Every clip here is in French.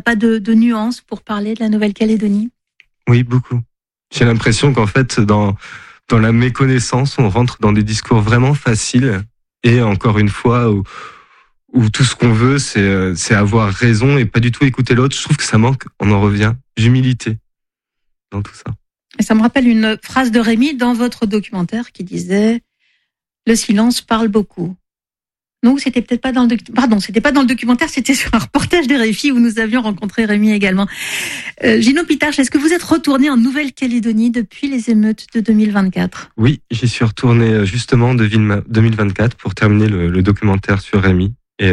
pas de nuances pour parler de la Nouvelle-Calédonie ? Oui, beaucoup. J'ai l'impression qu'en fait, dans la méconnaissance, on rentre dans des discours vraiment faciles. Et encore une fois, où tout ce qu'on veut, c'est avoir raison et pas du tout écouter l'autre. Je trouve que ça manque, on en revient, d'humilité dans tout ça. Et ça me rappelle une phrase de Rémi dans votre documentaire qui disait « Le silence parle beaucoup ». Non, c'était peut-être pas dans le c'était pas dans le documentaire, c'était sur un reportage de RFI où nous avions rencontré Rémi également. Gino Pitarch, est-ce que vous êtes retourné en Nouvelle-Calédonie depuis les émeutes de 2024 ? Oui, j'y suis retourné justement de 2024 pour terminer le documentaire sur Rémi. Et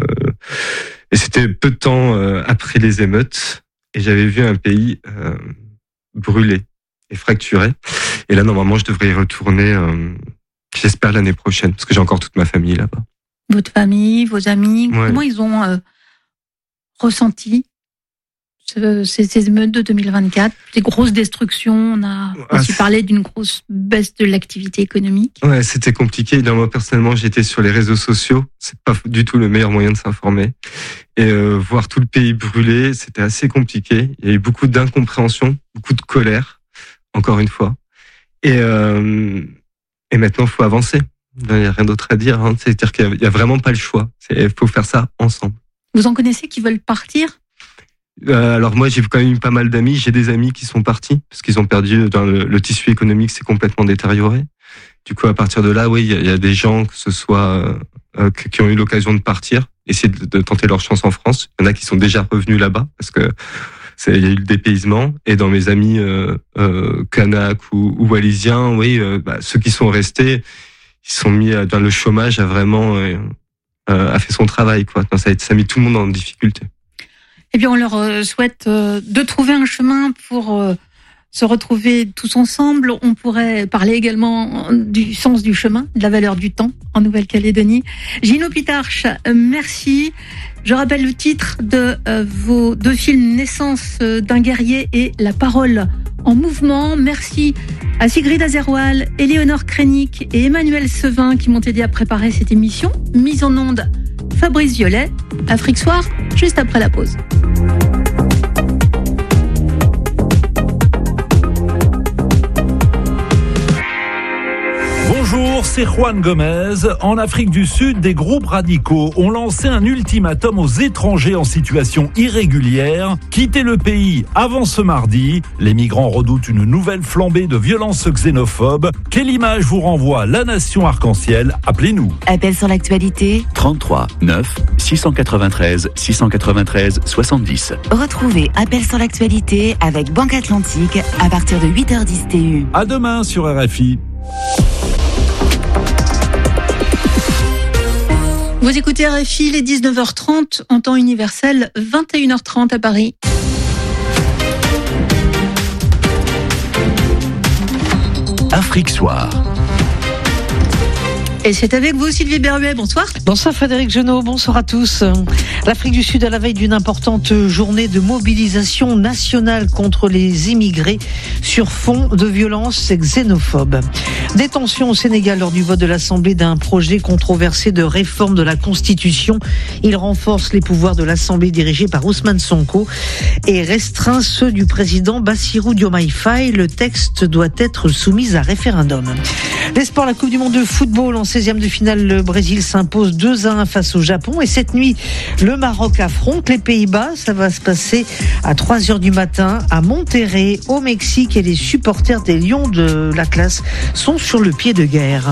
c'était peu de temps après les émeutes et j'avais vu un pays brûlé et fracturé. Et là, normalement, je devrais y retourner, j'espère l'année prochaine, parce que j'ai encore toute ma famille là-bas. Votre famille, vos amis, ouais. Comment ils ont ressenti ces émeutes de 2024, des grosses destructions, on a aussi parlé d'une grosse baisse de l'activité économique. Ouais, c'était compliqué. Là, moi, personnellement, j'étais sur les réseaux sociaux. C'est pas du tout le meilleur moyen de s'informer. Et voir tout le pays brûler, c'était assez compliqué. Il y a eu beaucoup d'incompréhension, beaucoup de colère, encore une fois. Et maintenant, il faut avancer. Il n'y a rien d'autre à dire. C'est-à-dire qu'il n'y a vraiment pas le choix. Il faut faire ça ensemble. Vous en connaissez qui veulent partir ? Alors moi, j'ai quand même eu pas mal d'amis. J'ai des amis qui sont partis parce qu'ils ont perdu. Le tissu économique s'est complètement détérioré. Du coup, à partir de là, oui, il y a des gens, que ce soit qui ont eu l'occasion de partir, essayer de tenter leur chance en France. Il y en a qui sont déjà revenus là-bas parce que il y a eu le dépaysement. Et dans mes amis Kanak ou Wallisiens, oui, ceux qui sont restés, ils sont mis dans le chômage, a vraiment a fait son travail, quoi. Ça a mis tout le monde en difficulté. Eh bien, on leur souhaite de trouver un chemin pour se retrouver tous ensemble. On pourrait parler également du sens du chemin, de la valeur du temps en Nouvelle-Calédonie. Gino Pitarch, merci. Je rappelle le titre de vos 2 films, Naissance d'un guerrier et La parole en mouvement. Merci à Sigrid Azerwal, Éléonore Krenik et Emmanuel Sevin qui m'ont aidé à préparer cette émission. Mise en onde, Fabrice Violet. Afrique Soir, juste après la pause. Bonjour, c'est Juan Gomez. En Afrique du Sud, des groupes radicaux ont lancé un ultimatum aux étrangers en situation irrégulière. Quittez le pays avant ce mardi. Les migrants redoutent une nouvelle flambée de violences xénophobes. Quelle image vous renvoie la nation arc-en-ciel ? Appelez-nous. Appel sur l'actualité 33 9 693 693 70. Retrouvez Appel sur l'actualité avec Banque Atlantique à partir de 8h10 TU. À demain sur RFI. Vous écoutez RFI, les 19h30 en temps universel, 21h30 à Paris. Afrique Soir. Et c'est avec vous, Sylvie Berruet. Bonsoir. Bonsoir Frédéric Genot, bonsoir à tous. L'Afrique du Sud à la veille d'une importante journée de mobilisation nationale contre les immigrés sur fond de violences xénophobes. Détention au Sénégal lors du vote de l'Assemblée d'un projet controversé de réforme de la Constitution. Il renforce les pouvoirs de l'Assemblée dirigée par Ousmane Sonko et restreint ceux du président Bassirou Diomaye Faye. Le texte doit être soumis à référendum. Les sports, la Coupe du Monde de football en 16e de finale, le Brésil s'impose 2-1 face au Japon. Et cette nuit, le Maroc affronte les Pays-Bas. Ça va se passer à 3h du matin à Monterrey, au Mexique. Et les supporters des Lions de l'Atlas sont sur le pied de guerre.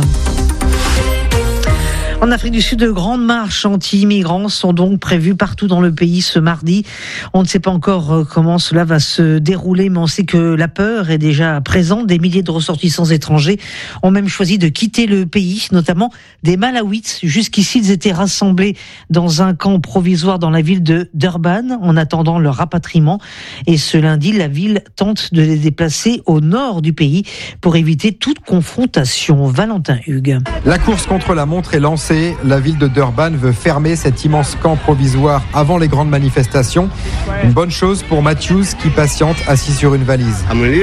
En Afrique du Sud, de grandes marches anti-immigrants sont donc prévues partout dans le pays ce mardi. On ne sait pas encore comment cela va se dérouler, mais on sait que la peur est déjà présente. Des milliers de ressortissants étrangers ont même choisi de quitter le pays, notamment des Malawites. Jusqu'ici, ils étaient rassemblés dans un camp provisoire dans la ville de Durban en attendant leur rapatriement. Et ce lundi, la ville tente de les déplacer au nord du pays pour éviter toute confrontation. Valentin Hugues. La course contre la montre est lancée sait, la ville de Durban veut fermer cet immense camp provisoire avant les grandes manifestations. Une bonne chose pour Matthews qui patiente assis sur une valise.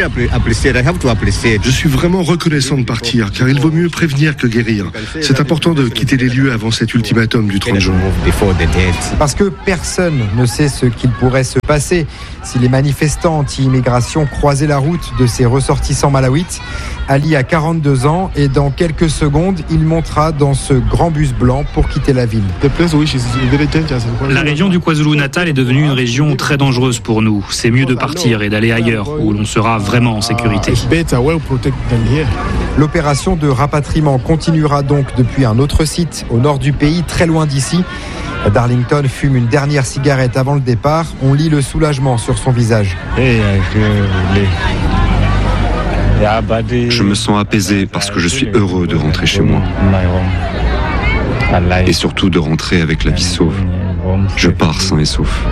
Je suis vraiment reconnaissant de partir car il vaut mieux prévenir que guérir. C'est important de quitter les lieux avant cet ultimatum du 30 juin. Parce que personne ne sait ce qu'il pourrait se passer si les manifestants anti-immigration croisaient la route de ces ressortissants malawites. Ali a 42 ans et dans quelques secondes, il montera dans ce grand bus blanc pour quitter la ville. La région du KwaZulu-Natal est devenue une région très dangereuse pour nous. C'est mieux de partir et d'aller ailleurs où l'on sera vraiment en sécurité. L'opération de rapatriement continuera donc depuis un autre site au nord du pays, très loin d'ici. Darlington fume une dernière cigarette avant le départ. On lit le soulagement sur son visage. Je me sens apaisé parce que je suis heureux de rentrer chez moi. Et surtout de rentrer avec la vie sauve. Je pars sain et sauf.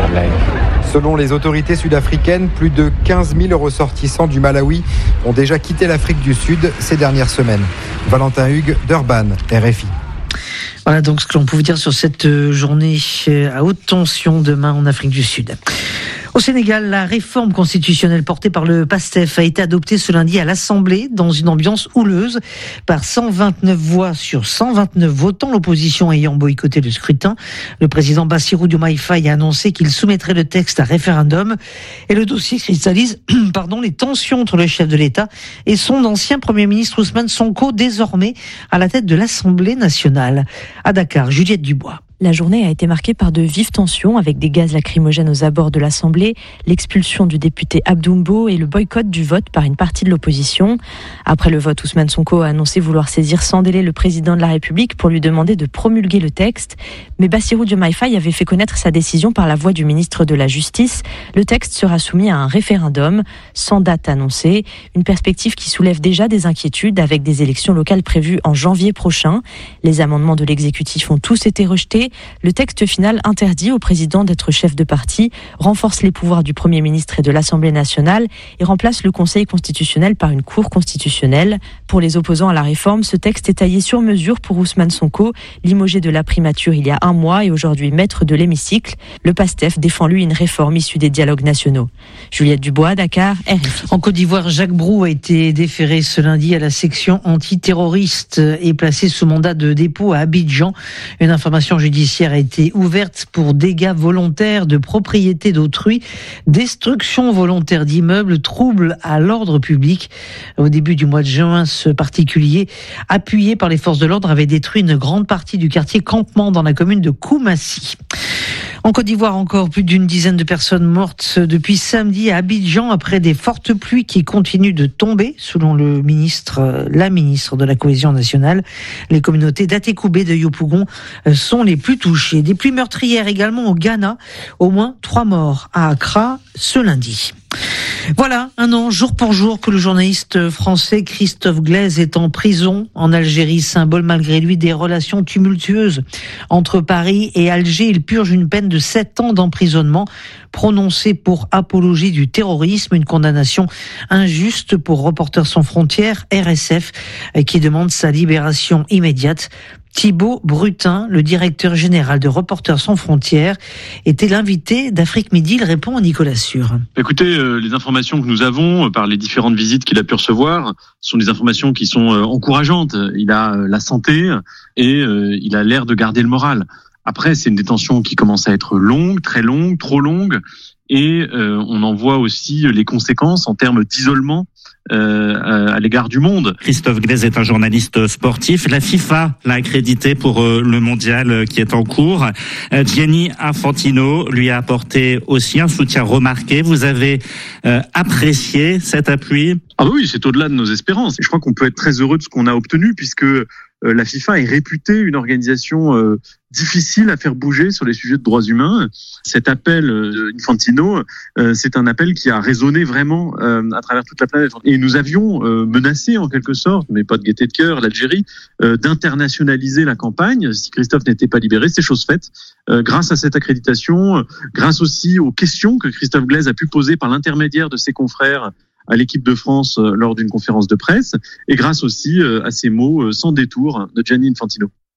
Selon les autorités sud-africaines, plus de 15 000 ressortissants du Malawi ont déjà quitté l'Afrique du Sud ces dernières semaines. Valentin Hugues, Durban, RFI. Voilà donc ce que l'on pouvait dire sur cette journée à haute tension demain en Afrique du Sud. Au Sénégal, la réforme constitutionnelle portée par le PASTEF a été adoptée ce lundi à l'Assemblée dans une ambiance houleuse par 129 voix sur 129 votants, l'opposition ayant boycotté le scrutin. Le président Bassirou Diomaye Faye a annoncé qu'il soumettrait le texte à référendum et le dossier cristallise les tensions entre le chef de l'État et son ancien Premier ministre Ousmane Sonko, désormais à la tête de l'Assemblée nationale. À Dakar, Juliette Dubois. La journée a été marquée par de vives tensions avec des gaz lacrymogènes aux abords de l'Assemblée, l'expulsion du député Abdoumbo et le boycott du vote par une partie de l'opposition. Après le vote, Ousmane Sonko a annoncé vouloir saisir sans délai le président de la République pour lui demander de promulguer le texte. Mais Bassirou Diomaye Faye avait fait connaître sa décision par la voix du ministre de la Justice. Le texte sera soumis à un référendum, sans date annoncée. Une perspective qui soulève déjà des inquiétudes avec des élections locales prévues en janvier prochain. Les amendements de l'exécutif ont tous été rejetés. Le texte final interdit au président d'être chef de parti, renforce les pouvoirs du Premier ministre et de l'Assemblée nationale et remplace le Conseil constitutionnel par une Cour constitutionnelle. Pour les opposants à la réforme, ce texte est taillé sur mesure pour Ousmane Sonko, limogé de la primature il y a un mois et aujourd'hui maître de l'hémicycle. Le PASTEF défend lui une réforme issue des dialogues nationaux. Juliette Dubois, Dakar, RFI. En Côte d'Ivoire, Jacques Brou a été déféré ce lundi à la section antiterroriste et placé sous mandat de dépôt à Abidjan. Une information judiciaire a été ouverte pour dégâts volontaires de propriété d'autrui, destruction volontaire d'immeubles, troubles à l'ordre public. Au début du mois de juin, ce particulier, appuyé par les forces de l'ordre, avait détruit une grande partie du quartier Campement dans la commune de Koumassi. En Côte d'Ivoire, encore plus d'une dizaine de personnes mortes depuis samedi à Abidjan après des fortes pluies qui continuent de tomber, selon la ministre de la Cohésion nationale. Les communautés d'Atekoubé de Yopougon sont les plus touchées. Des pluies meurtrières également au Ghana. Au moins 3 morts à Accra ce lundi. Voilà, un an, jour pour jour, que le journaliste français Christophe Glaise est en prison en Algérie, symbole malgré lui des relations tumultueuses entre Paris et Alger. Il purge une peine de 7 ans d'emprisonnement prononcée pour apologie du terrorisme, une condamnation injuste pour Reporters sans frontières, RSF, qui demande sa libération immédiate. Thibaut Brutin, le directeur général de Reporters sans frontières, était l'invité d'Afrique Midi. Il répond à Nicolas Sûr. Écoutez, les informations que nous avons par les différentes visites qu'il a pu recevoir sont des informations qui sont encourageantes. Il a la santé et il a l'air de garder le moral. Après, c'est une détention qui commence à être longue, très longue, trop longue, et on en voit aussi les conséquences en termes d'isolement à l'égard du monde. Christophe Glaise est un journaliste sportif. La FIFA l'a accrédité pour le mondial qui est en cours. Gianni Infantino lui a apporté aussi un soutien remarqué. Vous avez apprécié cet appui? Ah oui, c'est au-delà de nos espérances. Je crois qu'on peut être très heureux de ce qu'on a obtenu puisque la FIFA est réputée une organisation difficile à faire bouger sur les sujets de droits humains. Cet appel Infantino, c'est un appel qui a résonné vraiment à travers toute la planète. Et nous avions menacé en quelque sorte, mais pas de gaieté de cœur, l'Algérie, d'internationaliser la campagne. Si Christophe n'était pas libéré, c'est chose faite. Grâce à cette accréditation, grâce aussi aux questions que Christophe Glaise a pu poser par l'intermédiaire de ses confrères à l'équipe de France lors d'une conférence de presse, et grâce aussi à ces mots sans détour de Gianni Infantino.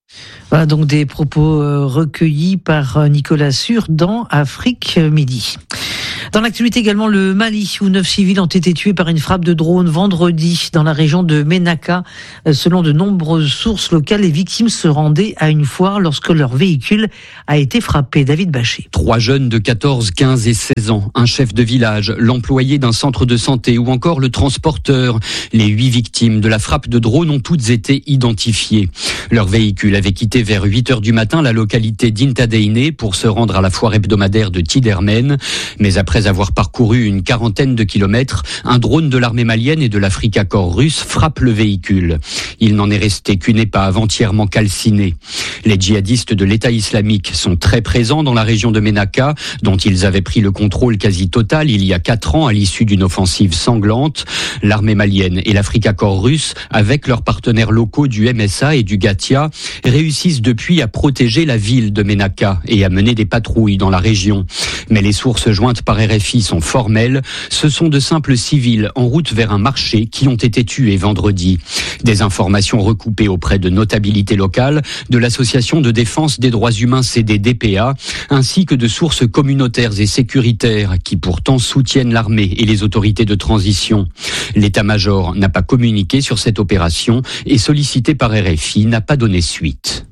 Voilà donc des propos recueillis par Nicolas Sûr dans Afrique Midi. Dans l'actualité également, le Mali, où 9 civils ont été tués par une frappe de drone vendredi dans la région de Ménaka. Selon de nombreuses sources locales, les victimes se rendaient à une foire lorsque leur véhicule a été frappé. David Bachet. 3 jeunes de 14, 15 et 16 ans, un chef de village, l'employé d'un centre de santé ou encore le transporteur. Les 8 victimes de la frappe de drone ont toutes été identifiées. Leur véhicule avait quitté vers 8h du matin la localité d'Intadeine pour se rendre à la foire hebdomadaire de Tidermen. Mais après avoir parcouru une quarantaine de kilomètres, un drone de l'armée malienne et de l'Africa Corps russe frappe le véhicule. Il n'en est resté qu'une épave entièrement calcinée. Les djihadistes de l'État islamique sont très présents dans la région de Ménaka, dont ils avaient pris le contrôle quasi total il y a 4 ans à l'issue d'une offensive sanglante. L'armée malienne et l'Africa Corps russe, avec leurs partenaires locaux du MSA et du Gatia, réussissent depuis à protéger la ville de Ménaka et à mener des patrouilles dans la région. Mais les sources jointes par RFI sont formelles. Ce sont de simples civils en route vers un marché qui ont été tués vendredi. Des informations recoupées auprès de notabilités locales, de l'association de défense des droits humains CDDPA, ainsi que de sources communautaires et sécuritaires qui pourtant soutiennent l'armée et les autorités de transition. L'état-major n'a pas communiqué sur cette opération et sollicité par RFI n'a pas donné suite.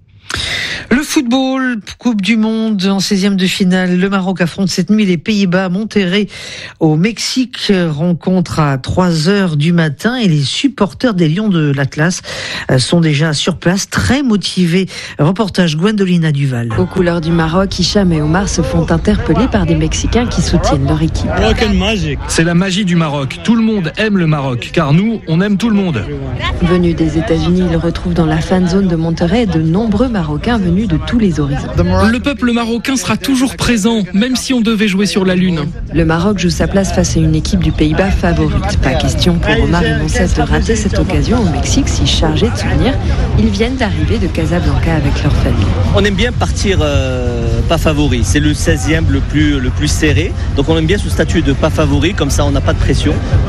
Le football, Coupe du Monde en 16e de finale. Le Maroc affronte cette nuit les Pays-Bas à Monterrey au Mexique. Rencontre à 3h du matin et les supporters des Lions de l'Atlas sont déjà sur place, très motivés. Reportage Gwendolina Duval. Aux couleurs du Maroc, Hicham et Omar se font interpeller par des Mexicains qui soutiennent leur équipe. C'est la magie du Maroc. Tout le monde aime le Maroc, car nous, on aime tout le monde. Venus des États-Unis, ils retrouvent dans la fan zone de Monterrey de nombreux Marocains venus de tous les horizons. Le peuple marocain sera toujours présent, même si on devait jouer sur la Lune. Le Maroc joue sa place face à une équipe du Pays-Bas favorite. Pas question pour Omar et Monsef de rater cette occasion au Mexique, si chargés de souvenirs. Ils viennent d'arriver de Casablanca avec leur famille. On aime bien partir pas favori. C'est le 16e le plus serré. Donc on aime bien ce statut de pas favori, comme ça on n'a pas de pression.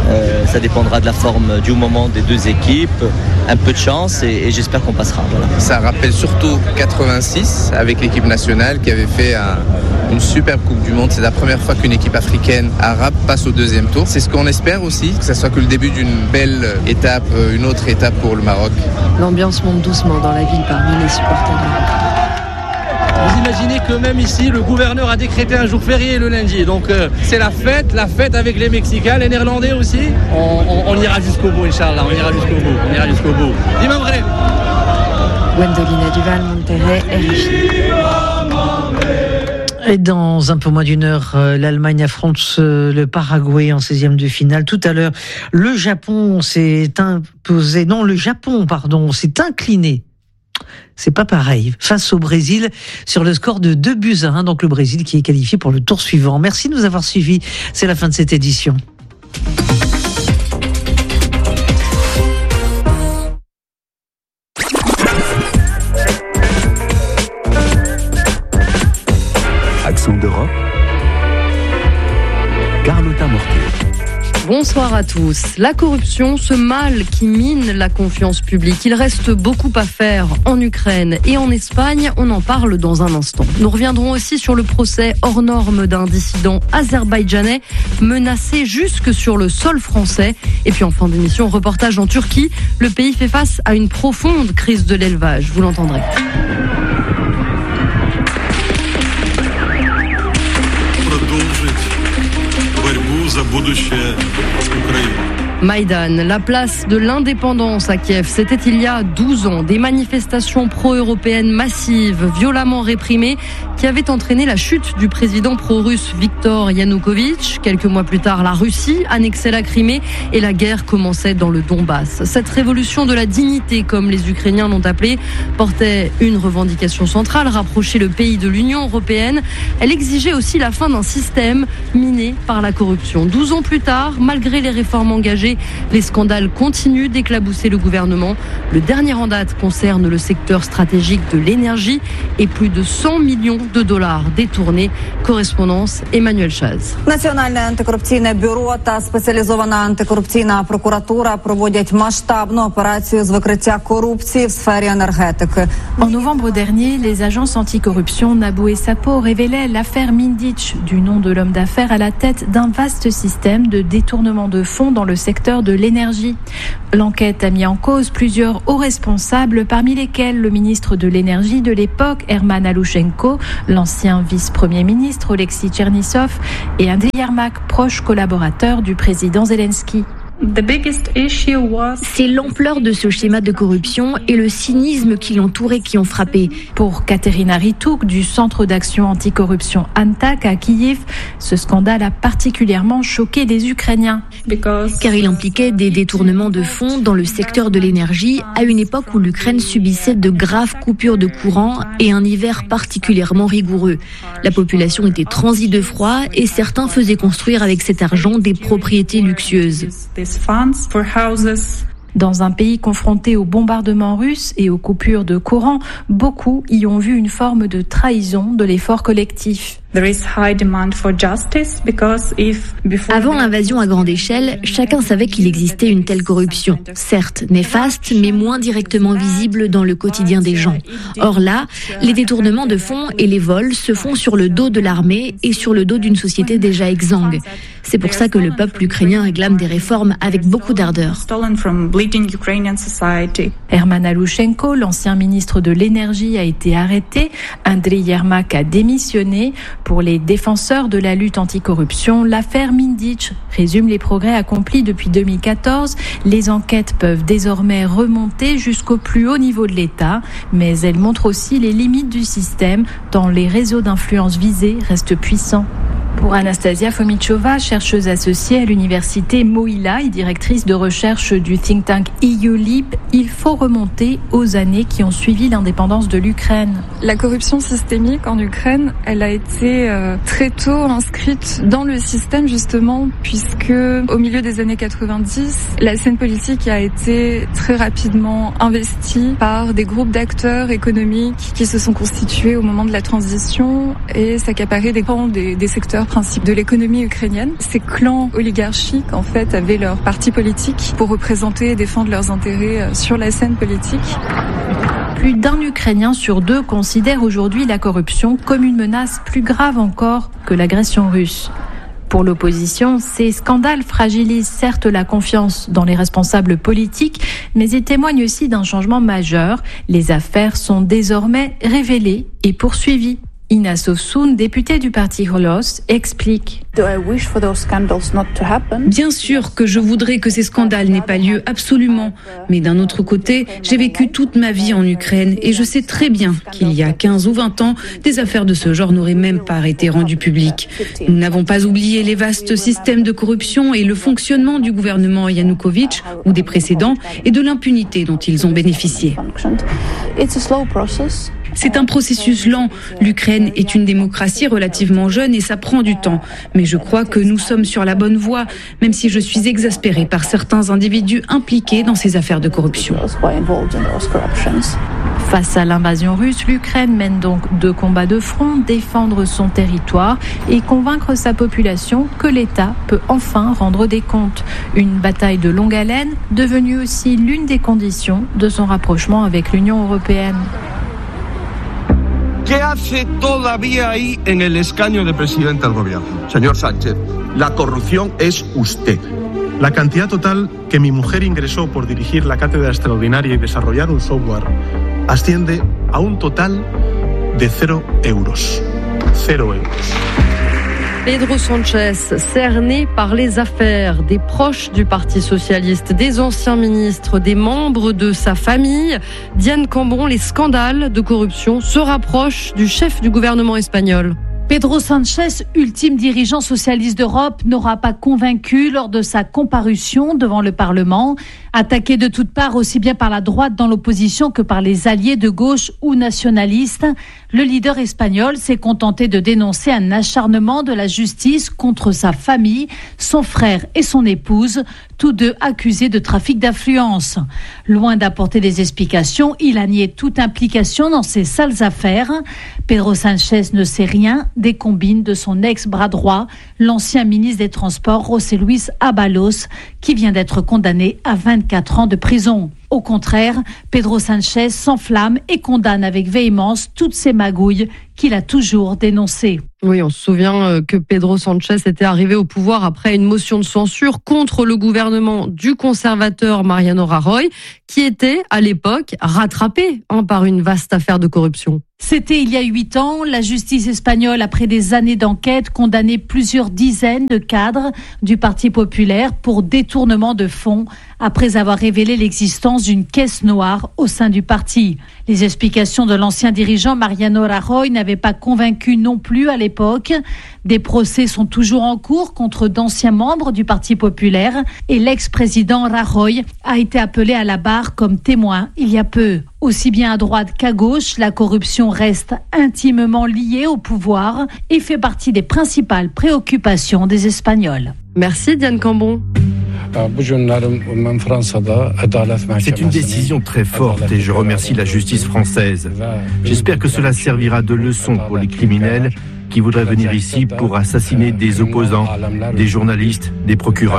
Ça dépendra de la forme du moment des deux équipes, un peu de chance et j'espère qu'on passera. Voilà. Ça rappelle surtout 86 avec l'équipe nationale qui avait fait une superbe Coupe du Monde. C'est la première fois qu'une équipe africaine arabe passe au deuxième tour. C'est ce qu'on espère aussi, que ça soit que le début d'une belle étape, une autre étape pour le Maroc. L'ambiance monte doucement dans la ville parmi les supporters de la République. Vous imaginez que même ici, le gouverneur a décrété un jour férié le lundi. Donc c'est la fête avec les Mexicains, les Néerlandais aussi. On ira jusqu'au bout, Inch'Allah, on ira jusqu'au bout. Dis-moi vrai. Gwendolina Duval, Monterrey, RFI. Et dans un peu moins d'une heure, l'Allemagne affronte le Paraguay en 16e de finale. Tout à l'heure, le Japon s'est incliné. C'est pas pareil. Face au Brésil, sur le score de 2-1. Donc le Brésil qui est qualifié pour le tour suivant. Merci de nous avoir suivis. C'est la fin de cette édition. Accent d'Europe, Carlotta Mortier. Bonsoir à tous. La corruption, ce mal qui mine la confiance publique. Il reste beaucoup à faire en Ukraine et en Espagne. On en parle dans un instant. Nous reviendrons aussi sur le procès hors norme d'un dissident azerbaïdjanais menacé jusque sur le sol français. Et puis en fin d'émission, reportage en Turquie. Le pays fait face à une profonde crise de l'élevage. Vous l'entendrez. Maïdan, la place de l'indépendance à Kiev, c'était il y a 12 ans. Des manifestations pro-européennes massives, violemment réprimées, qui avaient entraîné la chute du président pro-russe Viktor Yanukovych. Quelques mois plus tard, la Russie annexait la Crimée et la guerre commençait dans le Donbass. Cette révolution de la dignité, comme les Ukrainiens l'ont appelée, portait une revendication centrale, rapprocher le pays de l'Union européenne. Elle exigeait aussi la fin d'un système miné par la corruption. 12 ans plus tard, malgré les réformes engagées, les scandales continuent d'éclabousser le gouvernement. Le dernier en date concerne le secteur stratégique de l'énergie et plus de 100 millions de dollars détournés. Correspondance Emmanuel Chaz. Національне антикорупційне бюро та спеціалізована антикорупційна прокуратура проводять масштабну операцію з викриття корупції в сфері енергетики. En novembre dernier, les agences anticorruption NABU et SAPO révélaient l'affaire Mindich, du nom de l'homme d'affaires à la tête d'un vaste système de détournement de fonds dans le secteur de l'énergie. L'enquête a mis en cause plusieurs hauts responsables, parmi lesquels le ministre de l'énergie de l'époque, Herman Alushenko, l'ancien vice-premier ministre Oleksiy Chernysov et Andriy Yermak, proche collaborateur du président Zelensky. C'est l'ampleur de ce schéma de corruption et le cynisme qui l'entourait qui ont frappé. Pour Katerina Ritouk du Centre d'action anticorruption ANTAC à Kiev, ce scandale a particulièrement choqué les Ukrainiens. Car il impliquait des détournements de fonds dans le secteur de l'énergie à une époque où l'Ukraine subissait de graves coupures de courant et un hiver particulièrement rigoureux. La population était transie de froid et certains faisaient construire avec cet argent des propriétés luxueuses. Dans un pays confronté aux bombardements russes et aux coupures de courant, beaucoup y ont vu une forme de trahison de l'effort collectif. Avant l'invasion à grande échelle, chacun savait qu'il existait une telle corruption. Certes néfaste, mais moins directement visible dans le quotidien des gens. Or là, les détournements de fonds et les vols se font sur le dos de l'armée et sur le dos d'une société déjà exsangue. C'est pour ça que le peuple ukrainien réclame des réformes avec beaucoup d'ardeur. Herman Alushenko, l'ancien ministre de l'énergie, a été arrêté. Andriy Yermak a démissionné. Pour les défenseurs de la lutte anticorruption, l'affaire Mindich résume les progrès accomplis depuis 2014. Les enquêtes peuvent désormais remonter jusqu'au plus haut niveau de l'État, mais elles montrent aussi les limites du système, tant les réseaux d'influence visés restent puissants. Pour Anastasia Fomichova, chercheuse associée à l'université Mohyla et directrice de recherche du think tank EULIP, il faut remonter aux années qui ont suivi l'indépendance de l'Ukraine. La corruption systémique en Ukraine, elle a été très tôt inscrite dans le système justement, puisque au milieu des années 90, la scène politique a été très rapidement investie par des groupes d'acteurs économiques qui se sont constitués au moment de la transition et s'accaparer des secteurs principes de l'économie ukrainienne. Ces clans oligarchiques, en fait, avaient leur parti politique pour représenter et défendre leurs intérêts sur la scène politique. Plus d'un Ukrainien sur deux considère aujourd'hui la corruption comme une menace plus grave encore que l'agression russe. Pour l'opposition, ces scandales fragilisent certes la confiance dans les responsables politiques, mais ils témoignent aussi d'un changement majeur. Les affaires sont désormais révélées et poursuivies. Ina Sofsun, députée du parti Holos, explique. Bien sûr que je voudrais que ces scandales n'aient pas lieu, absolument. Mais d'un autre côté, j'ai vécu toute ma vie en Ukraine et je sais très bien qu'il y a 15 ou 20 ans, des affaires de ce genre n'auraient même pas été rendues publiques. Nous n'avons pas oublié les vastes systèmes de corruption et le fonctionnement du gouvernement Yanukovych ou des précédents et de l'impunité dont ils ont bénéficié. C'est un processus lent. L'Ukraine est une démocratie relativement jeune et ça prend du temps. Mais je crois que nous sommes sur la bonne voie, même si je suis exaspérée par certains individus impliqués dans ces affaires de corruption. Face à l'invasion russe, l'Ukraine mène donc 2 combats de front, défendre son territoire et convaincre sa population que l'État peut enfin rendre des comptes. Une bataille de longue haleine, devenue aussi l'une des conditions de son rapprochement avec l'Union européenne. ¿Qué hace todavía ahí en el escaño de presidente del gobierno? Señor Sánchez, la corrupción es usted. La cantidad total que mi mujer ingresó por dirigir la cátedra extraordinaria y desarrollar un software asciende a un total de 0 euros. 0 euros. Pedro Sánchez, cerné par les affaires, des proches du Parti socialiste, des anciens ministres, des membres de sa famille. Diane Cambon, les scandales de corruption se rapprochent du chef du gouvernement espagnol. Pedro Sánchez, ultime dirigeant socialiste d'Europe, n'aura pas convaincu lors de sa comparution devant le Parlement. Attaqué de toutes parts aussi bien par la droite dans l'opposition que par les alliés de gauche ou nationalistes, Le leader espagnol s'est contenté de dénoncer un acharnement de la justice contre sa famille, son frère et son épouse, tous deux accusés de trafic d'influence. Loin d'apporter des explications, il a nié toute implication dans ces sales affaires. Pedro Sánchez ne sait rien des combines de son ex-bras droit, l'ancien ministre des Transports, José Luis Ábalos, qui vient d'être condamné à 24 ans de prison. Au contraire, Pedro Sánchez s'enflamme et condamne avec véhémence toutes ces magouilles qu'il a toujours dénoncées. Oui, on se souvient que Pedro Sánchez était arrivé au pouvoir après une motion de censure contre le gouvernement du conservateur Mariano Rajoy, qui était à l'époque rattrapé par une vaste affaire de corruption. C'était il y a 8 ans. La justice espagnole, après des années d'enquête, condamnait plusieurs dizaines de cadres du Parti populaire pour détournement de fonds après avoir révélé l'existence d'une caisse noire au sein du parti. Les explications de l'ancien dirigeant Mariano Rajoy n'avaient pas convaincu non plus à l'époque. Des procès sont toujours en cours contre d'anciens membres du Parti populaire et l'ex-président Rajoy a été appelé à la barre comme témoin il y a peu. Aussi bien à droite qu'à gauche, la corruption reste intimement liée au pouvoir et fait partie des principales préoccupations des Espagnols. Merci Diane Cambon. C'est une décision très forte et je remercie la justice française. J'espère que cela servira de leçon pour les criminels qui voudraient venir ici pour assassiner des opposants, des journalistes, des procureurs.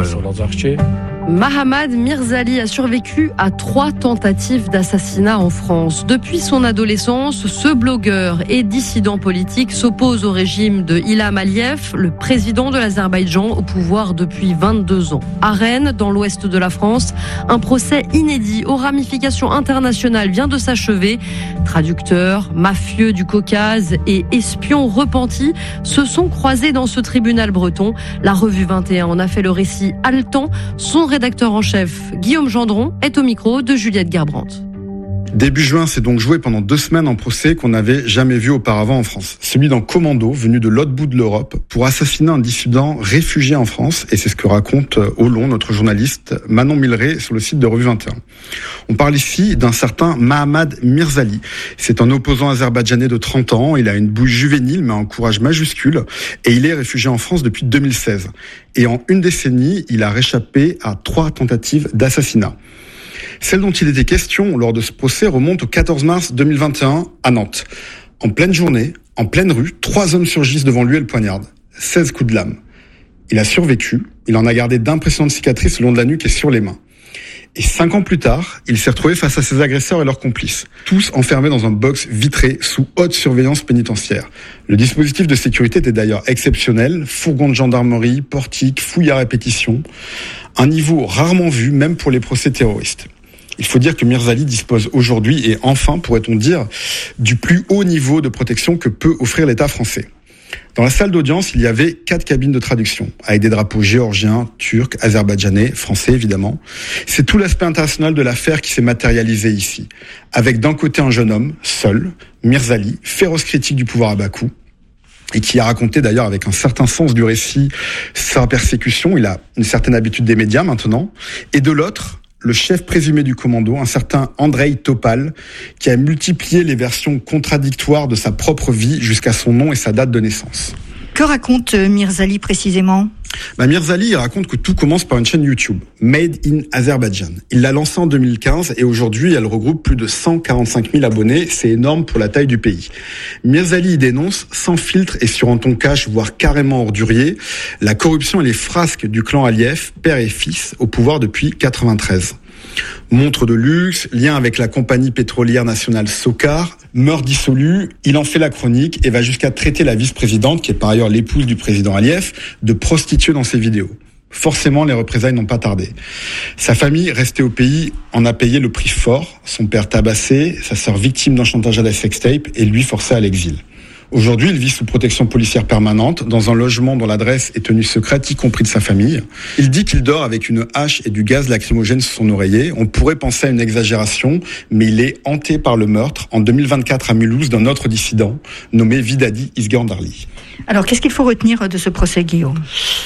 Mahamad Mirzali a survécu à 3 tentatives d'assassinat en France. Depuis son adolescence, ce blogueur et dissident politique s'oppose au régime de Ilham Aliyev, le président de l'Azerbaïdjan, au pouvoir depuis 22 ans. À Rennes, dans l'ouest de la France, un procès inédit aux ramifications internationales vient de s'achever. Traducteurs, mafieux du Caucase et espions repentis se sont croisés dans ce tribunal breton. La revue 21 en a fait le récit haletant. Son rédacteur en chef, Guillaume Gendron, est au micro de Juliette Gerbrandt. Début juin s'est donc joué pendant 2 semaines un procès qu'on n'avait jamais vu auparavant en France. Celui d'un commando venu de l'autre bout de l'Europe pour assassiner un dissident réfugié en France. Et c'est ce que raconte au long notre journaliste Manon Milleret sur le site de Revue 21. On parle ici d'un certain Mahamad Mirzali. C'est un opposant azerbaïdjanais de 30 ans. Il a une bouche juvénile mais un courage majuscule. Et il est réfugié en France depuis 2016. Et en une décennie, il a réchappé à 3 tentatives d'assassinat. Celle dont il était question lors de ce procès remonte au 14 mars 2021 à Nantes. En pleine journée, en pleine rue, 3 hommes surgissent devant lui et le poignardent. 16 coups de lame. Il a survécu. Il en a gardé d'impressionnantes cicatrices le long de la nuque et sur les mains. Et 5 ans plus tard, il s'est retrouvé face à ses agresseurs et leurs complices, tous enfermés dans un box vitré sous haute surveillance pénitentiaire. Le dispositif de sécurité était d'ailleurs exceptionnel, fourgon de gendarmerie, portique, fouilles à répétition, un niveau rarement vu même pour les procès terroristes. Il faut dire que Mirzali dispose aujourd'hui, et enfin pourrait-on dire, du plus haut niveau de protection que peut offrir l'État français. Dans la salle d'audience, il y avait 4 cabines de traduction, avec des drapeaux géorgiens, turcs, azerbaïdjanais, français évidemment. C'est tout l'aspect international de l'affaire qui s'est matérialisé ici, avec d'un côté un jeune homme, seul, Mirzali, féroce critique du pouvoir à Bakou, et qui a raconté d'ailleurs avec un certain sens du récit sa persécution. Il a une certaine habitude des médias maintenant. Et de l'autre, le chef présumé du commando, un certain Andrei Topal, qui a multiplié les versions contradictoires de sa propre vie jusqu'à son nom et sa date de naissance. Que raconte Mirzali précisément ? Mirzali raconte que tout commence par une chaîne YouTube, Made in Azerbaijan. Il l'a lancée en 2015 et aujourd'hui elle regroupe plus de 145 000 abonnés. C'est énorme pour la taille du pays. Mirzali y dénonce sans filtre et sur un ton cash, voire carrément ordurier, la corruption et les frasques du clan Aliyev, père et fils, au pouvoir depuis 1993. Montre de luxe, lien avec la compagnie pétrolière nationale SOCAR, meurtre dissolu, il en fait la chronique et va jusqu'à traiter la vice-présidente, qui est par ailleurs l'épouse du président Aliyev, de prostituée dans ses vidéos. Forcément, les représailles n'ont pas tardé. Sa famille, restée au pays, en a payé le prix fort. Son père tabassé, sa sœur victime d'un chantage à la sextape et lui forcé à l'exil. Aujourd'hui, il vit sous protection policière permanente, dans un logement dont l'adresse est tenue secrète, y compris de sa famille. Il dit qu'il dort avec une hache et du gaz lacrymogène sous son oreiller. On pourrait penser à une exagération, mais il est hanté par le meurtre, en 2024 à Mulhouse, d'un autre dissident, nommé Vidadi Isgandarli. Alors, qu'est-ce qu'il faut retenir de ce procès, Guillaume ?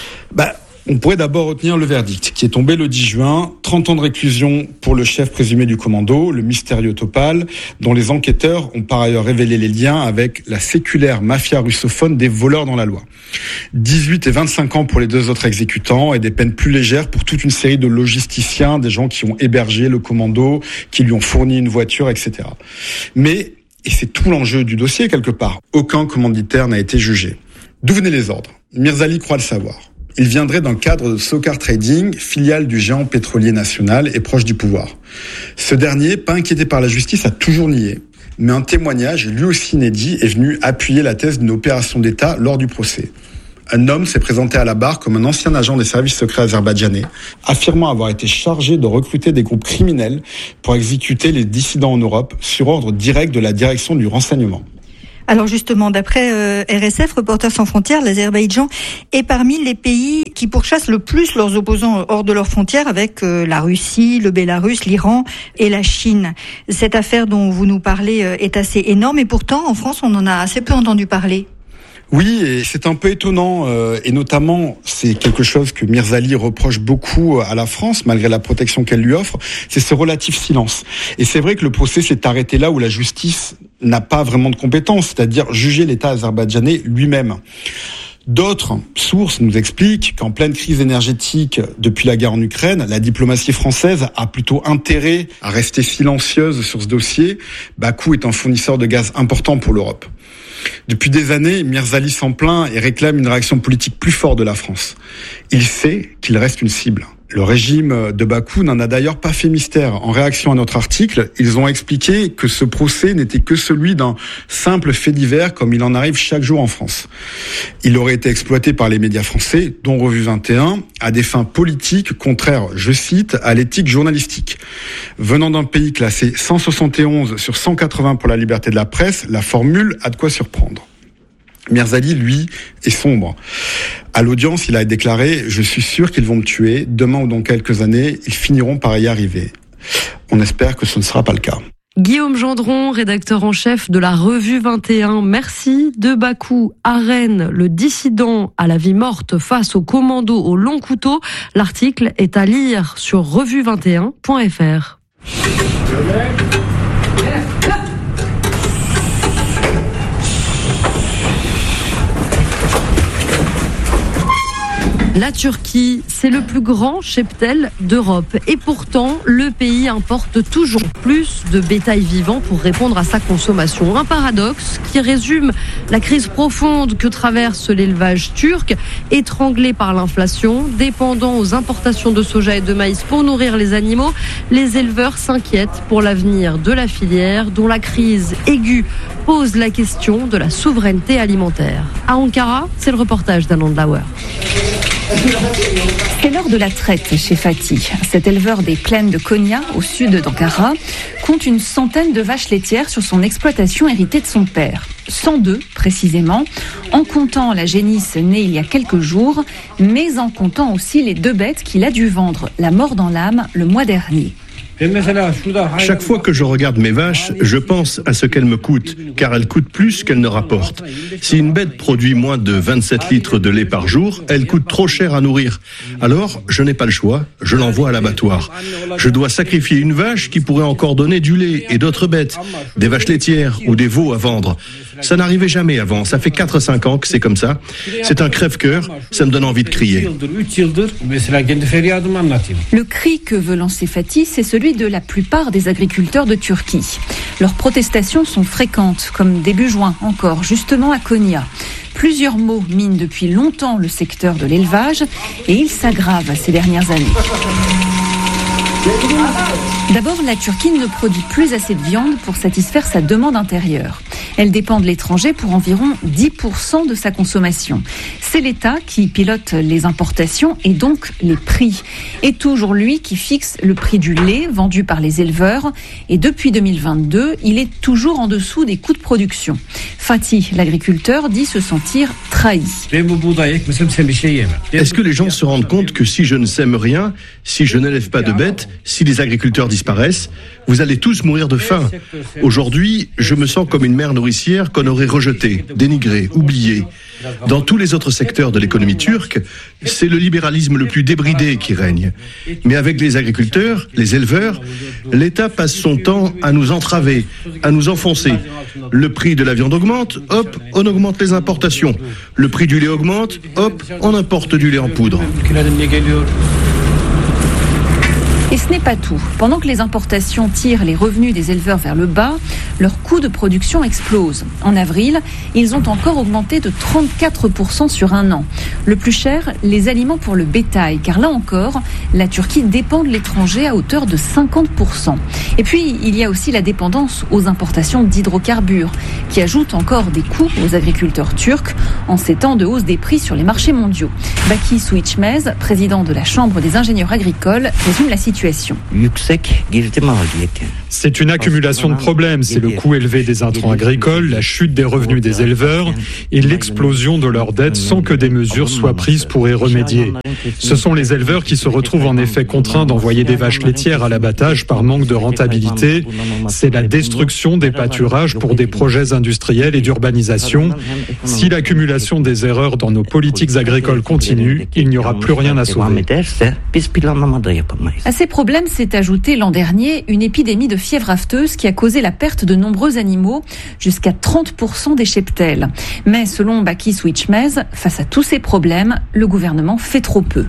On pourrait d'abord retenir le verdict qui est tombé le 10 juin, 30 ans de réclusion pour le chef présumé du commando, le mystérieux Topal, dont les enquêteurs ont par ailleurs révélé les liens avec la séculaire mafia russophone des voleurs dans la loi. 18 et 25 ans pour les 2 autres exécutants et des peines plus légères pour toute une série de logisticiens, des gens qui ont hébergé le commando, qui lui ont fourni une voiture, etc. Mais, et c'est tout l'enjeu du dossier quelque part, aucun commanditaire n'a été jugé. D'où venaient les ordres ? Mirzali croit le savoir. Il viendrait d'un cadre de Sokar Trading, filiale du géant pétrolier national et proche du pouvoir. Ce dernier, pas inquiété par la justice, a toujours nié. Mais un témoignage, lui aussi inédit, est venu appuyer la thèse d'une opération d'État lors du procès. Un homme s'est présenté à la barre comme un ancien agent des services secrets azerbaïdjanais, affirmant avoir été chargé de recruter des groupes criminels pour exécuter les dissidents en Europe sur ordre direct de la direction du renseignement. Alors justement, d'après RSF, Reporters sans frontières, l'Azerbaïdjan est parmi les pays qui pourchassent le plus leurs opposants hors de leurs frontières, avec la Russie, le Bélarus, l'Iran et la Chine. Cette affaire dont vous nous parlez est assez énorme et pourtant, en France, on en a assez peu entendu parler. Oui, et c'est un peu étonnant, et notamment, c'est quelque chose que Mirzali reproche beaucoup à la France, malgré la protection qu'elle lui offre, c'est ce relatif silence. Et c'est vrai que le procès s'est arrêté là où la justice n'a pas vraiment de compétences, c'est-à-dire juger l'État azerbaïdjanais lui-même. D'autres sources nous expliquent qu'en pleine crise énergétique depuis la guerre en Ukraine, la diplomatie française a plutôt intérêt à rester silencieuse sur ce dossier. Bakou est un fournisseur de gaz important pour l'Europe. Depuis des années, Mirzali s'en plaint et réclame une réaction politique plus forte de la France. Il sait qu'il reste une cible. Le régime de Bakou n'en a d'ailleurs pas fait mystère. En réaction à notre article, ils ont expliqué que ce procès n'était que celui d'un simple fait divers comme il en arrive chaque jour en France. Il aurait été exploité par les médias français, dont Revue 21, à des fins politiques contraires, je cite, à l'éthique journalistique. Venant d'un pays classé 171 sur 180 pour la liberté de la presse, la formule a de quoi surprendre. Mirzali, lui, est sombre. À l'audience, il a déclaré « Je suis sûr qu'ils vont me tuer. Demain ou dans quelques années, ils finiront par y arriver. » On espère que ce ne sera pas le cas. Guillaume Gendron, rédacteur en chef de la Revue 21. Merci. De Bakou à Rennes, le dissident à la vie morte face au commando au long couteau. L'article est à lire sur revue21.fr. La Turquie, c'est le plus grand cheptel d'Europe. Et pourtant, le pays importe toujours plus de bétail vivant pour répondre à sa consommation. Un paradoxe qui résume la crise profonde que traverse l'élevage turc, étranglé par l'inflation, dépendant aux importations de soja et de maïs pour nourrir les animaux. Les éleveurs s'inquiètent pour l'avenir de la filière, dont la crise aiguë pose la question de la souveraineté alimentaire. À Ankara, c'est le reportage d'Anand Lauer. C'est l'heure de la traite chez Fatih. Cet éleveur des plaines de Konya, au sud d'Ankara, compte une centaine de vaches laitières sur son exploitation héritée de son père. 102 précisément, en comptant la génisse née il y a quelques jours, mais en comptant aussi les 2 bêtes qu'il a dû vendre, la mort dans l'âme, le mois dernier. Chaque fois que je regarde mes vaches, je pense à ce qu'elles me coûtent, car elles coûtent plus qu'elles ne rapportent. Si une bête produit moins de 27 litres de lait par jour, elle coûte trop cher à nourrir. Alors, je n'ai pas le choix, je l'envoie à l'abattoir. Je dois sacrifier une vache qui pourrait encore donner du lait et d'autres bêtes, des vaches laitières ou des veaux à vendre. Ça n'arrivait jamais avant, ça fait 4-5 ans que c'est comme ça. C'est un crève-cœur, ça me donne envie de crier. Le cri que veut lancer Fatih, c'est celui de la plupart des agriculteurs de Turquie. Leurs protestations sont fréquentes, comme début juin encore, justement à Konya. Plusieurs maux minent depuis longtemps le secteur de l'élevage et ils s'aggravent ces dernières années. D'abord, la Turquie ne produit plus assez de viande pour satisfaire sa demande intérieure. Elle dépend de l'étranger pour environ 10% de sa consommation. C'est l'État qui pilote les importations et donc les prix. Et toujours lui qui fixe le prix du lait vendu par les éleveurs. Et depuis 2022, il est toujours en dessous des coûts de production. Fatih, l'agriculteur, dit se sentir trahi. Est-ce que les gens se rendent compte que si je ne sème rien, si je n'élève pas de bêtes, si les agriculteurs disparaissent, vous allez tous mourir de faim. Aujourd'hui, je me sens comme une mère filière nourricière qu'on aurait rejetée, dénigrée, oubliée. Dans tous les autres secteurs de l'économie turque, c'est le libéralisme le plus débridé qui règne. Mais avec les agriculteurs, les éleveurs, l'État passe son temps à nous entraver, à nous enfoncer. Le prix de la viande augmente, hop, on augmente les importations. Le prix du lait augmente, hop, on importe du lait en poudre. Et ce n'est pas tout. Pendant que les importations tirent les revenus des éleveurs vers le bas, leurs coûts de production explosent. En avril, ils ont encore augmenté de 34% sur un an. Le plus cher, les aliments pour le bétail, car là encore, la Turquie dépend de l'étranger à hauteur de 50%. Et puis, il y a aussi la dépendance aux importations d'hydrocarbures, qui ajoute encore des coûts aux agriculteurs turcs en ces temps de hausse des prix sur les marchés mondiaux. Baki Suiçmez, président de la Chambre des ingénieurs agricoles, résume la situation. C'est une accumulation de problèmes. C'est le coût élevé des intrants agricoles, la chute des revenus des éleveurs et l'explosion de leurs dettes sans que des mesures soient prises pour y remédier. Ce sont les éleveurs qui se retrouvent en effet contraints d'envoyer des vaches laitières à l'abattage par manque de rentabilité. C'est la destruction des pâturages pour des projets industriels et d'urbanisation. Si l'accumulation des erreurs dans nos politiques agricoles continue, il n'y aura plus rien à sauver. À ces problèmes s'est ajoutée l'an dernier une épidémie de fièvre afteuse qui a causé la perte de nombreux animaux, jusqu'à 30% des cheptels. Mais selon Baki Suiçmez, face à tous ces problèmes, le gouvernement fait trop peu.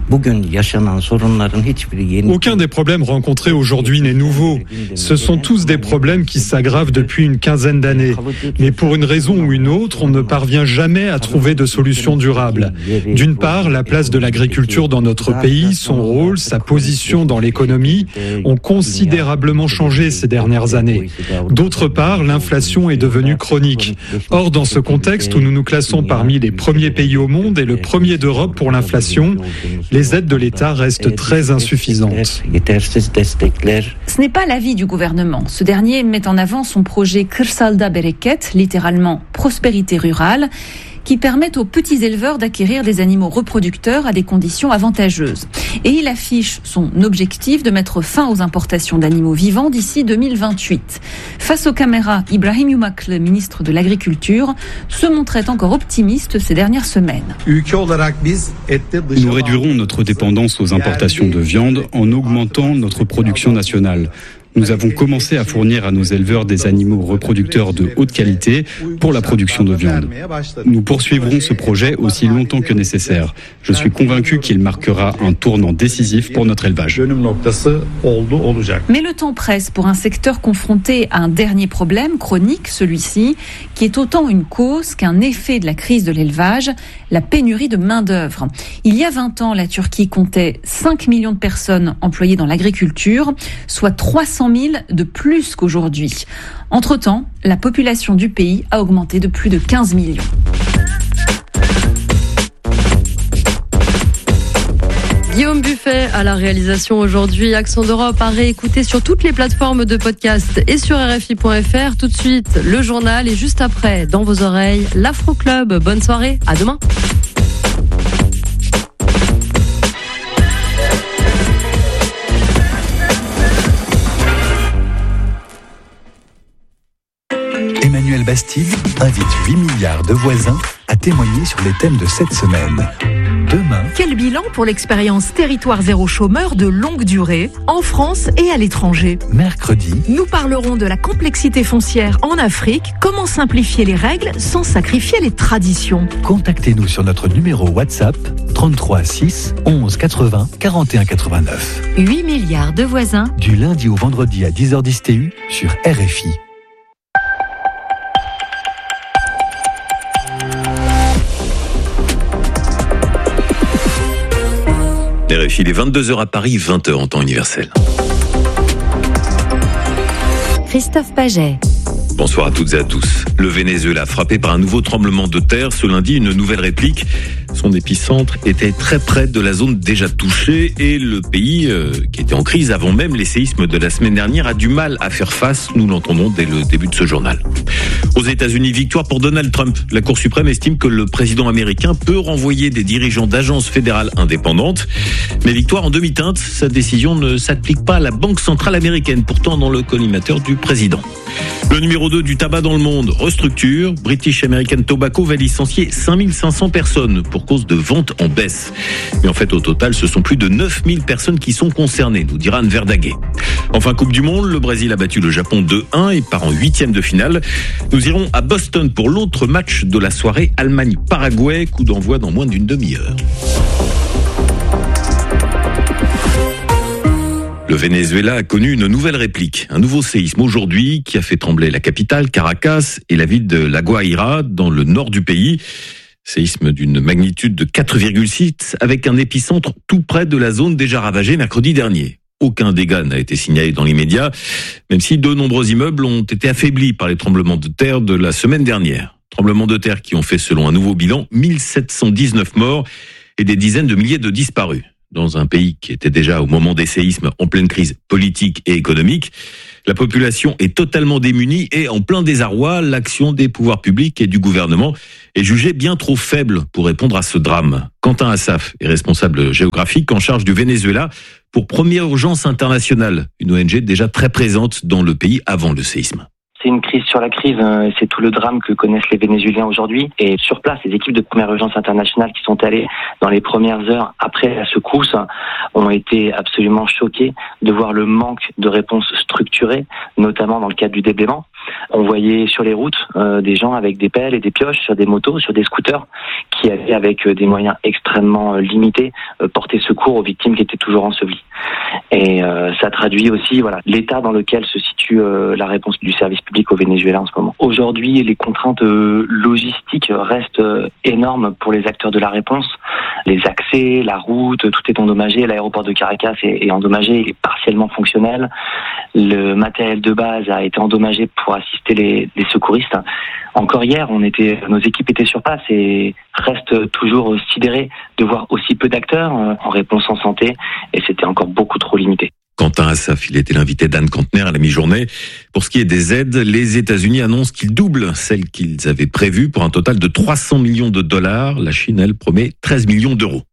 Aucun des problèmes rencontrés aujourd'hui n'est nouveau. Ce sont tous des problèmes qui s'aggravent depuis une quinzaine d'années. Mais pour une raison ou une autre, on ne parvient jamais à trouver de solution durable. D'une part, la place de l'agriculture dans notre pays, son rôle, sa position dans l'économie ont considérablement changé ces dernières années. D'autre part, l'inflation est devenue chronique. Or, dans ce contexte où nous nous classons parmi les premiers pays au monde et le premier d'Europe pour l'inflation, les aides de l'État restent très insuffisantes. Ce n'est pas l'avis du gouvernement. Ce dernier met en avant son projet Kırsalda Bereket, littéralement prospérité rurale, qui permettent aux petits éleveurs d'acquérir des animaux reproducteurs à des conditions avantageuses. Et il affiche son objectif de mettre fin aux importations d'animaux vivants d'ici 2028. Face aux caméras, Ibrahim Yumaklı, ministre de l'Agriculture, se montrait encore optimiste ces dernières semaines. Nous réduirons notre dépendance aux importations de viande en augmentant notre production nationale. Nous avons commencé à fournir à nos éleveurs des animaux reproducteurs de haute qualité pour la production de viande. Nous poursuivrons ce projet aussi longtemps que nécessaire. Je suis convaincu qu'il marquera un tournant décisif pour notre élevage. Mais le temps presse pour un secteur confronté à un dernier problème chronique, celui-ci, qui est autant une cause qu'un effet de la crise de l'élevage, la pénurie de main-d'œuvre. Il y a 20 ans, la Turquie comptait 5 millions de personnes employées dans l'agriculture, soit 300 000 de plus qu'aujourd'hui. Entre-temps, la population du pays a augmenté de plus de 15 millions. Guillaume Buffet à la réalisation aujourd'hui. Accent d'Europe à réécouter sur toutes les plateformes de podcast et sur RFI.fr. Tout de suite, le journal et juste après, dans vos oreilles, l'Afro Club. Bonne soirée, à demain. Emmanuel Bastide invite 8 milliards de voisins à témoigner sur les thèmes de cette semaine. Demain, quel bilan pour l'expérience Territoire Zéro Chômeur de longue durée en France et à l'étranger? Mercredi, nous parlerons de la complexité foncière en Afrique, comment simplifier les règles sans sacrifier les traditions. Contactez-nous sur notre numéro WhatsApp 33 6 11 80 41 89. 8 milliards de voisins. Du lundi au vendredi à 10h10 TU sur RFI. RFI, il est 22h à Paris, 20h en temps universel. Christophe Paget. Bonsoir à toutes et à tous. Le Venezuela, frappé par un nouveau tremblement de terre ce lundi, une nouvelle réplique. Son épicentre était très près de la zone déjà touchée et le pays, qui était en crise avant même les séismes de la semaine dernière, a du mal à faire face. Nous l'entendons dès le début de ce journal. Aux États-Unis, victoire pour Donald Trump. La Cour suprême estime que le président américain peut renvoyer des dirigeants d'agences fédérales indépendantes. Mais victoire en demi-teinte, sa décision ne s'applique pas à la Banque centrale américaine, pourtant dans le collimateur du président. Le numéro 2 du tabac dans le monde restructure. British American Tobacco va licencier 5500 personnes pour cause de ventes en baisse. Mais en fait, au total, ce sont plus de 9000 personnes qui sont concernées, nous dira Anne Verdaguet. Enfin, Coupe du Monde, le Brésil a battu le Japon 2-1 et part en 8e de finale. Nous irons à Boston pour l'autre match de la soirée, Allemagne-Paraguay, coup d'envoi dans moins d'une demi-heure. Le Venezuela a connu une nouvelle réplique, un nouveau séisme aujourd'hui qui a fait trembler la capitale, Caracas, et la ville de La Guaira, dans le nord du pays. Séisme d'une magnitude de 4,6 avec un épicentre tout près de la zone déjà ravagée mercredi dernier. Aucun dégât n'a été signalé dans l'immédiat, même si de nombreux immeubles ont été affaiblis par les tremblements de terre de la semaine dernière. Tremblements de terre qui ont fait, selon un nouveau bilan, 1719 morts et des dizaines de milliers de disparus. Dans un pays qui était déjà au moment des séismes en pleine crise politique et économique, la population est totalement démunie et en plein désarroi. L'action des pouvoirs publics et du gouvernement est jugée bien trop faible pour répondre à ce drame. Quentin Assaf est responsable géographique en charge du Venezuela pour Première Urgence Internationale, une ONG déjà très présente dans le pays avant le séisme. C'est une crise sur la crise, c'est tout le drame que connaissent les Vénézuéliens aujourd'hui. Et sur place, les équipes de Première Urgence Internationale qui sont allées dans les premières heures après la secousse ont été absolument choquées de voir le manque de réponses structurées, notamment dans le cadre du déblaiement. On voyait sur les routes des gens avec des pelles et des pioches sur des motos, sur des scooters, qui allaient avec des moyens extrêmement limités porter secours aux victimes qui étaient toujours ensevelies. Et ça traduit aussi l'état dans lequel se situe la réponse du service public au Venezuela en ce moment. Aujourd'hui, les contraintes logistiques restent énormes pour les acteurs de la réponse. Les accès, la route, tout est endommagé. L'aéroport de Caracas est endommagé, il est partiellement fonctionnel. Le matériel de base a été endommagé pour assister les secouristes. Encore hier, nos équipes étaient sur place et restent toujours sidérées de voir aussi peu d'acteurs en réponse en santé, et c'était encore beaucoup trop limité. Quentin Assaf, il était l'invité d'Anne Kantner à la mi-journée. Pour ce qui est des aides, les États-Unis annoncent qu'ils doublent celles qu'ils avaient prévues pour un total de 300 millions de dollars. La Chine, elle, promet 13 millions d'euros.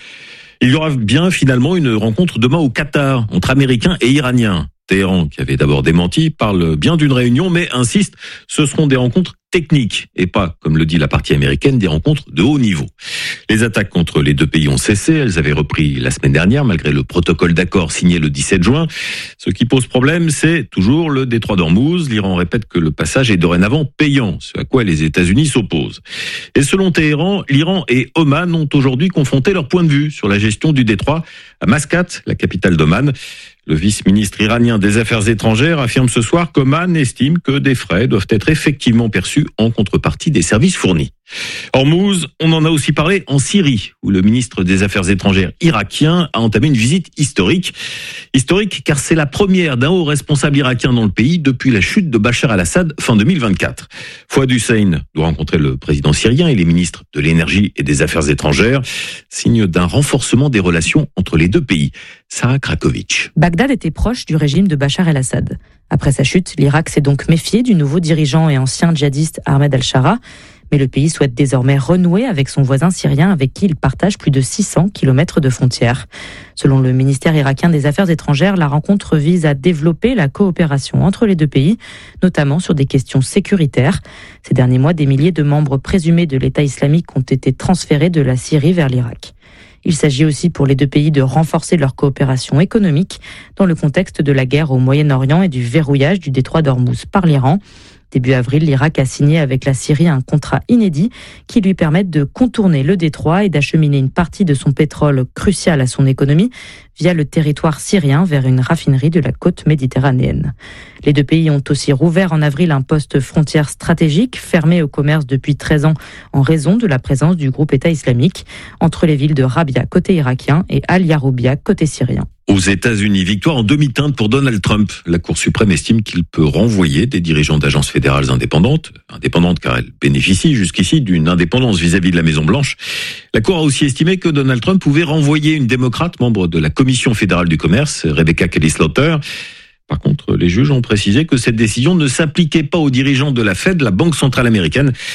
Il y aura bien finalement une rencontre demain au Qatar entre Américains et Iraniens. Téhéran, qui avait d'abord démenti, parle bien d'une réunion, mais insiste, ce seront des rencontres techniques et pas, comme le dit la partie américaine, des rencontres de haut niveau. Les attaques contre les deux pays ont cessé, elles avaient repris la semaine dernière, malgré le protocole d'accord signé le 17 juin. Ce qui pose problème, c'est toujours le détroit d'Ormuz. L'Iran répète que le passage est dorénavant payant, ce à quoi les États-Unis s'opposent. Et selon Téhéran, l'Iran et Oman ont aujourd'hui confronté leur point de vue sur la gestion du détroit à Mascate, la capitale d'Oman. Le vice-ministre iranien des Affaires étrangères affirme ce soir qu'Oman estime que des frais doivent être effectivement perçus en contrepartie des services fournis. Hormuz, on en a aussi parlé en Syrie, où le ministre des Affaires étrangères irakien a entamé une visite historique. Historique car c'est la première d'un haut responsable irakien dans le pays depuis la chute de Bachar al-Assad fin 2024. Fouad Hussein doit rencontrer le président syrien et les ministres de l'énergie et des Affaires étrangères, signe d'un renforcement des relations entre les deux pays. Sarah Krakovic. Bagdad était proche du régime de Bachar el-Assad. Après sa chute, l'Irak s'est donc méfié du nouveau dirigeant et ancien djihadiste Ahmed al-Shara. Mais le pays souhaite désormais renouer avec son voisin syrien avec qui il partage plus de 600 kilomètres de frontières. Selon le ministère irakien des Affaires étrangères, la rencontre vise à développer la coopération entre les deux pays, notamment sur des questions sécuritaires. Ces derniers mois, des milliers de membres présumés de l'État islamique ont été transférés de la Syrie vers l'Irak. Il s'agit aussi pour les deux pays de renforcer leur coopération économique dans le contexte de la guerre au Moyen-Orient et du verrouillage du détroit d'Ormuz par l'Iran. Début avril, l'Irak a signé avec la Syrie un contrat inédit qui lui permet de contourner le détroit et d'acheminer une partie de son pétrole crucial à son économie via le territoire syrien vers une raffinerie de la côte méditerranéenne. Les deux pays ont aussi rouvert en avril un poste frontière stratégique fermé au commerce depuis 13 ans en raison de la présence du groupe État islamique entre les villes de Rabia côté irakien et Al-Yaroubia côté syrien. Aux États-Unis, victoire en demi-teinte pour Donald Trump. La Cour suprême estime qu'il peut renvoyer des dirigeants d'agences fédérales indépendantes car elles bénéficient jusqu'ici d'une indépendance vis-à-vis de la Maison-Blanche. La Cour a aussi estimé que Donald Trump pouvait renvoyer une démocrate, membre de la Commission fédérale du commerce, Rebecca Kelly-Slaughter. Par contre, les juges ont précisé que cette décision ne s'appliquait pas aux dirigeants de la Fed, la Banque centrale américaine.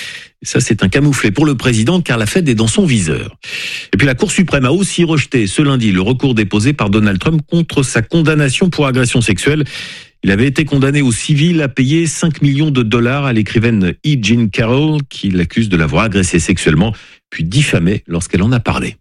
Ça, c'est un camouflet pour le président car la Fed est dans son viseur. Et puis la Cour suprême a aussi rejeté ce lundi le recours déposé par Donald Trump contre sa condamnation pour agression sexuelle. Il avait été condamné au civil à payer 5 millions de dollars à l'écrivaine E. Jean Carroll qui l'accuse de l'avoir agressée sexuellement puis diffamée lorsqu'elle en a parlé.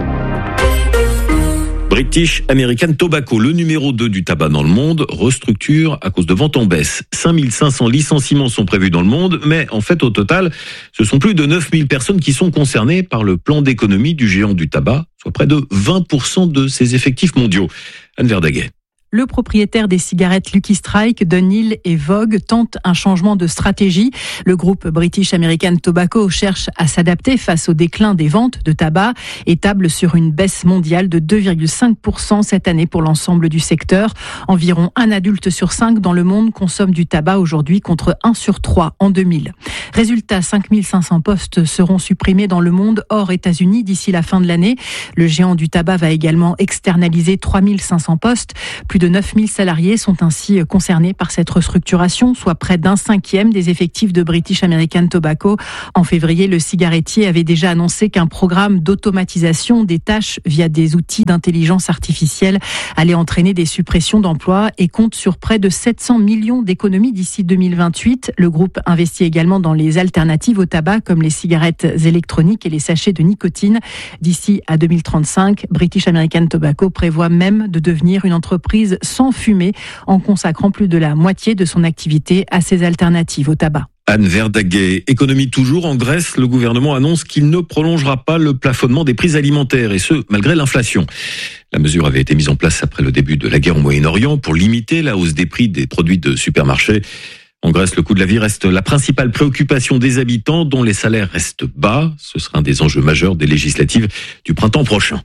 British American Tobacco, le numéro 2 du tabac dans le monde, restructure à cause de ventes en baisse. 5500 licenciements sont prévus dans le monde, mais en fait, au total, ce sont plus de 9000 personnes qui sont concernées par le plan d'économie du géant du tabac, soit près de 20% de ses effectifs mondiaux. Anne Verdaguet. Le propriétaire des cigarettes Lucky Strike, Dunhill et Vogue tentent un changement de stratégie. Le groupe British American Tobacco cherche à s'adapter face au déclin des ventes de tabac et table sur une baisse mondiale de 2,5% cette année pour l'ensemble du secteur. Environ 1 adulte sur 5 dans le monde consomme du tabac aujourd'hui contre 1 sur 3 en 2000. Résultat, 5500 postes seront supprimés dans le monde hors États-Unis d'ici la fin de l'année. Le géant du tabac va également externaliser 3500 postes. Plus de 9000 salariés sont ainsi concernés par cette restructuration, soit près d'un 5e des effectifs de British American Tobacco. En février, le cigarettier avait déjà annoncé qu'un programme d'automatisation des tâches via des outils d'intelligence artificielle allait entraîner des suppressions d'emplois et compte sur près de 700 millions d'économies d'ici 2028. Le groupe investit également dans les alternatives au tabac comme les cigarettes électroniques et les sachets de nicotine. D'ici à 2035, British American Tobacco prévoit même de devenir une entreprise sans fumée en consacrant plus de la moitié de son activité à ces alternatives au tabac. Anne Verdaguet, économie toujours en Grèce, le gouvernement annonce qu'il ne prolongera pas le plafonnement des prix alimentaires et ce, malgré l'inflation. La mesure avait été mise en place après le début de la guerre au Moyen-Orient pour limiter la hausse des prix des produits de supermarché. En Grèce, le coût de la vie reste la principale préoccupation des habitants dont les salaires restent bas. Ce sera un des enjeux majeurs des législatives du printemps prochain.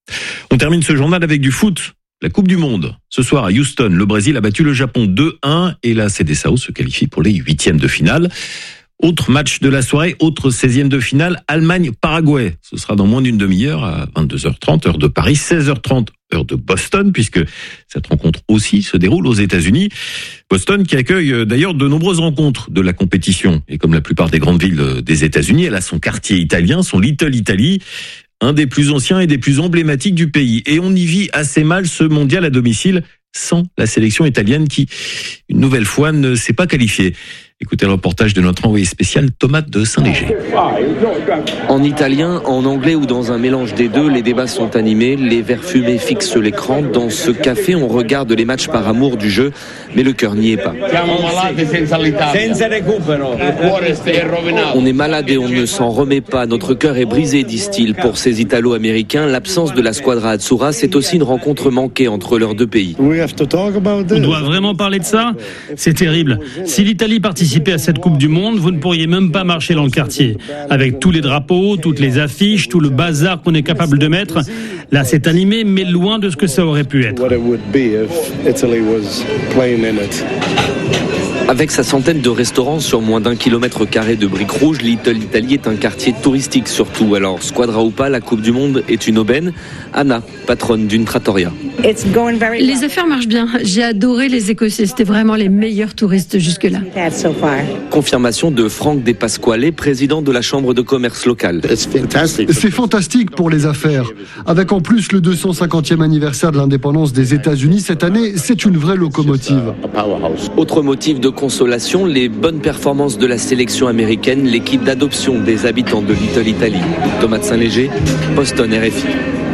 On termine ce journal avec du foot. La Coupe du Monde. Ce soir à Houston, le Brésil a battu le Japon 2-1 et la CDSAO se qualifie pour les 8e de finale. Autre match de la soirée, autre 16e de finale, Allemagne-Paraguay. Ce sera dans moins d'une demi-heure à 22h30, heure de Paris, 16h30, heure de Boston, puisque cette rencontre aussi se déroule aux États-Unis. Boston qui accueille d'ailleurs de nombreuses rencontres de la compétition. Et comme la plupart des grandes villes des États-Unis, elle a son quartier italien, son Little Italy, un des plus anciens et des plus emblématiques du pays. Et on y vit assez mal ce mondial à domicile sans la sélection italienne qui, une nouvelle fois, ne s'est pas qualifiée. Écoutez le reportage de notre envoyé spécial Thomas de Saint-Léger. En italien, en anglais ou dans un mélange des deux, les débats sont animés, les verres fumés fixent l'écran. Dans ce café, on regarde les matchs par amour du jeu, mais le cœur n'y est pas. On est malade et on ne s'en remet pas. Notre cœur est brisé, disent-ils. Pour ces Italo-Américains, l'absence de la Squadra Azzurra, c'est aussi une rencontre manquée entre leurs deux pays. On doit vraiment parler de ça ? C'est terrible. Si l'Italie participait à cette Coupe du Monde, vous ne pourriez même pas marcher dans le quartier. Avec tous les drapeaux, toutes les affiches, tout le bazar qu'on est capable de mettre, là c'est animé, mais loin de ce que ça aurait pu être. Avec sa centaine de restaurants sur moins d'1 kilomètre carré de briques rouges, Little Italy est un quartier touristique surtout. Alors, Squadra ou pas, la Coupe du Monde est une aubaine. Anna, patronne d'une trattoria. Les affaires marchent bien. J'ai adoré les Écossais. C'était vraiment les meilleurs touristes jusque-là. Confirmation de Franck De Pasquale, président de la Chambre de commerce locale. C'est fantastique pour les affaires. Avec en plus le 250e anniversaire de l'indépendance des États-Unis cette année, c'est une vraie locomotive. Autre motif de consolation, les bonnes performances de la sélection américaine, l'équipe d'adoption des habitants de Little Italy. Thomas de Saint-Léger, Boston, RFI.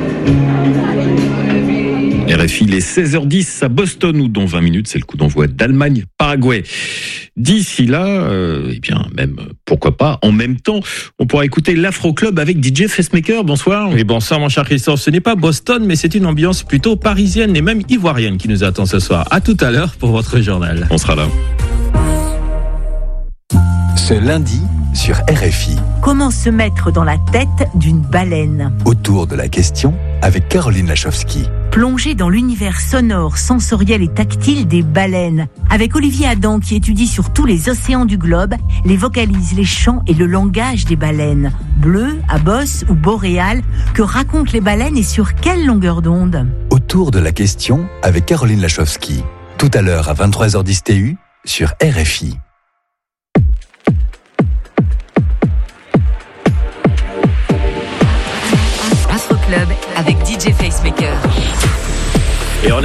RFI, les 16h10 à Boston, où dans 20 minutes, c'est le coup d'envoi d'Allemagne-Paraguay. D'ici là, même, pourquoi pas, en même temps, on pourra écouter l'Afro Club avec DJ Festmaker. Bonsoir. Oui, bonsoir mon cher Christophe. Ce n'est pas Boston, mais c'est une ambiance plutôt parisienne et même ivoirienne qui nous attend ce soir. À tout à l'heure pour votre journal. On sera là. Ce lundi, sur RFI. Comment se mettre dans la tête d'une baleine ? Autour de la question, avec Caroline Lachowski. Plonger dans l'univers sonore, sensoriel et tactile des baleines. Avec Olivier Adam qui étudie sur tous les océans du globe les vocalises, les chants et le langage des baleines. Bleues, à bosse ou boréales, que racontent les baleines et sur quelle longueur d'onde ? Autour de la question, avec Caroline Lachowski. Tout à l'heure à 23h10 TU, sur RFI.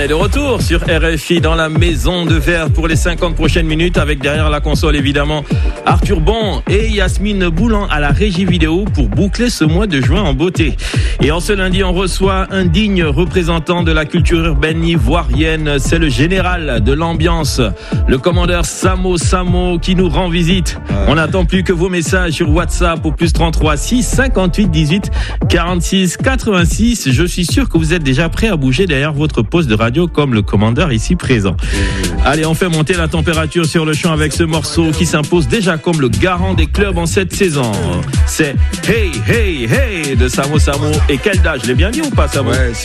est de retour sur RFI dans la maison de verre pour les 50 prochaines minutes avec derrière la console évidemment Arthur Bon et Yasmine Boulan à la régie vidéo pour boucler ce mois de juin en beauté. Et en ce lundi, on reçoit un digne représentant de la culture urbaine ivoirienne. C'est le général de l'ambiance, le commandeur Samo Samo qui nous rend visite. On n'attend plus que vos messages sur WhatsApp au +33 6 58 18 46 86. Je suis sûr que vous êtes déjà prêts à bouger derrière votre poste de radio comme le commandeur ici présent. Allez, on fait monter la température sur le champ avec ce morceau qui s'impose déjà comme le garant des clubs en cette saison. C'est Hey Hey Hey de Samo Samo et Kelda. Je l'ai bien dit ou pas, Samo? Ouais,